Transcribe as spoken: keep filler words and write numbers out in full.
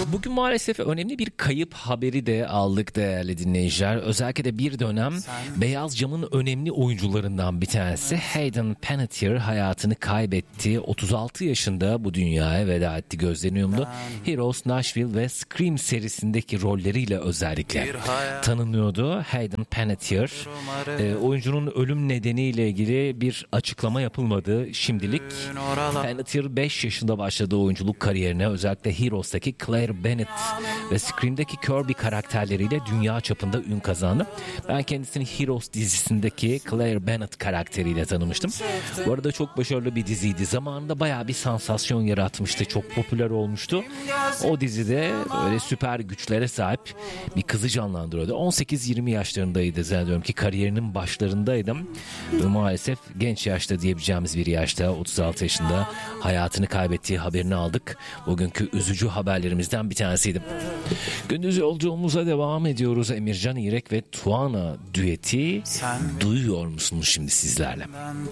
Bugün maalesef önemli bir kayıp haberi de aldık değerli dinleyiciler. Özellikle de bir dönem Beyaz Cam'ın önemli oyuncularından bir tanesi Hayden Panettiere hayatını kaybetti. otuz altı yaşında bu dünyaya veda etti, gözlerini yumdu. Heroes, Nashville ve Scream serisindeki rolleriyle özellikle tanınıyordu Hayden Panettiere. E, oyuncunun ölüm nedeniyle ilgili bir açıklama yapılmadı şimdilik. Panettiere beş yaşında başladığı oyunculuk kariyerine özellikle Heroes'taki Claire Bennett ve Scream'deki Kirby karakterleriyle dünya çapında ün kazandı. Ben kendisini Heroes dizisindeki Claire Bennett karakteriyle tanımıştım. Bu arada çok başarılı bir diziydi. Zamanında bayağı bir sansasyon yaratmıştı. Çok popüler olmuştu. O dizide böyle süper güçlere sahip bir kızı canlandırıyordu. on sekiz yirmi yaşlarındaydı zannediyorum ki kariyerinin başlarındaydım. Ve maalesef genç yaşta diyebileceğimiz bir yaşta otuz altı yaşında hayatını kaybettiği haberini aldık. Bugünkü üzücü haberlerimizden bir tanesiydi. Gündüz yolculuğumuza devam ediyoruz. Emircan İrek ve Tuana düeti Sen duyuyor musunuz şimdi sizlerle?